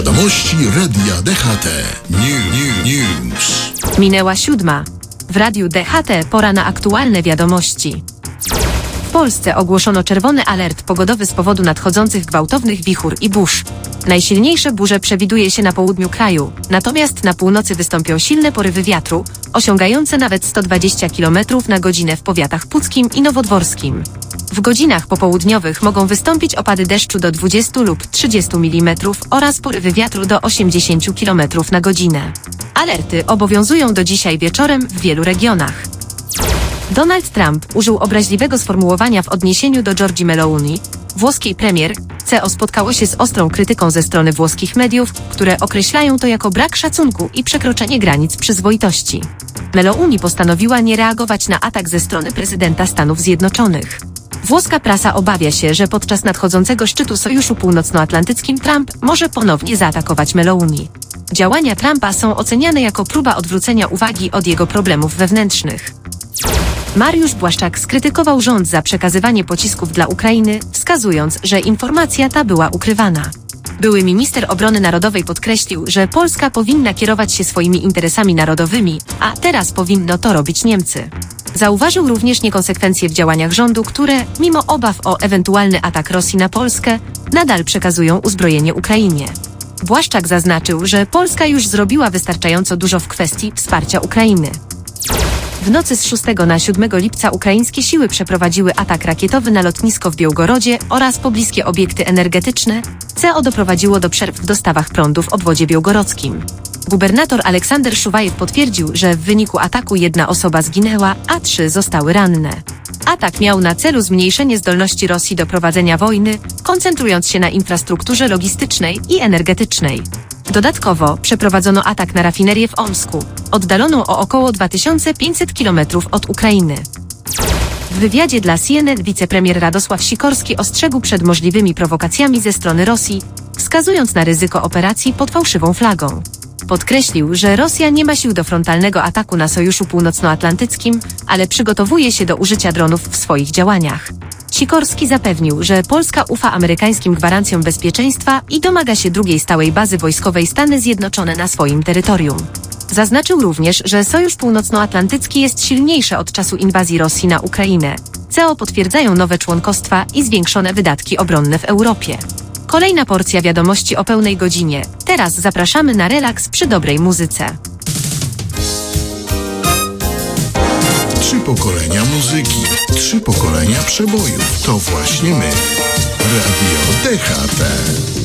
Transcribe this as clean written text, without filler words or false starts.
Wiadomości Radia DHT. News. Minęła 7. W Radiu DHT pora na aktualne wiadomości. W Polsce ogłoszono czerwony alert pogodowy z powodu nadchodzących gwałtownych wichur i burz. Najsilniejsze burze przewiduje się na południu kraju, natomiast na północy wystąpią silne porywy wiatru, osiągające nawet 120 km na godzinę w powiatach puckim i nowodworskim. W godzinach popołudniowych mogą wystąpić opady deszczu do 20 lub 30 mm oraz porywy wiatru do 80 km na godzinę. Alerty obowiązują do dzisiaj wieczorem w wielu regionach. Donald Trump użył obraźliwego sformułowania w odniesieniu do Giorgii Meloni, włoskiej premier. CEO spotkało się z ostrą krytyką ze strony włoskich mediów, które określają to jako brak szacunku i przekroczenie granic przyzwoitości. Meloni postanowiła nie reagować na atak ze strony prezydenta Stanów Zjednoczonych. Włoska prasa obawia się, że podczas nadchodzącego szczytu Sojuszu Północnoatlantyckim Trump może ponownie zaatakować Meloni. Działania Trumpa są oceniane jako próba odwrócenia uwagi od jego problemów wewnętrznych. Mariusz Błaszczak skrytykował rząd za przekazywanie pocisków dla Ukrainy, wskazując, że informacja ta była ukrywana. Były minister obrony narodowej podkreślił, że Polska powinna kierować się swoimi interesami narodowymi, a teraz powinno to robić Niemcy. Zauważył również niekonsekwencje w działaniach rządu, które, mimo obaw o ewentualny atak Rosji na Polskę, nadal przekazują uzbrojenie Ukrainie. Błaszczak zaznaczył, że Polska już zrobiła wystarczająco dużo w kwestii wsparcia Ukrainy. W nocy z 6 na 7 lipca ukraińskie siły przeprowadziły atak rakietowy na lotnisko w Białgorodzie oraz pobliskie obiekty energetyczne. CEO doprowadziło do przerw w dostawach prądu w obwodzie białgorodzkim. Gubernator Aleksander Szuwajew potwierdził, że w wyniku ataku 1 osoba zginęła, a 3 zostały ranne. Atak miał na celu zmniejszenie zdolności Rosji do prowadzenia wojny, koncentrując się na infrastrukturze logistycznej i energetycznej. Dodatkowo przeprowadzono atak na rafinerię w Omsku, oddaloną o około 2500 km od Ukrainy. W wywiadzie dla CNN wicepremier Radosław Sikorski ostrzegł przed możliwymi prowokacjami ze strony Rosji, wskazując na ryzyko operacji pod fałszywą flagą. Podkreślił, że Rosja nie ma sił do frontalnego ataku na Sojuszu Północnoatlantyckim, ale przygotowuje się do użycia dronów w swoich działaniach. Sikorski zapewnił, że Polska ufa amerykańskim gwarancjom bezpieczeństwa i domaga się drugiej stałej bazy wojskowej Stany Zjednoczone na swoim terytorium. Zaznaczył również, że Sojusz Północnoatlantycki jest silniejszy od czasu inwazji Rosji na Ukrainę. CEO potwierdzają nowe członkostwa i zwiększone wydatki obronne w Europie. Kolejna porcja wiadomości o pełnej godzinie. Teraz zapraszamy na relaks przy dobrej muzyce. 3 pokolenia muzyki, 3 pokolenia przebojów. To właśnie my. Radio DHT.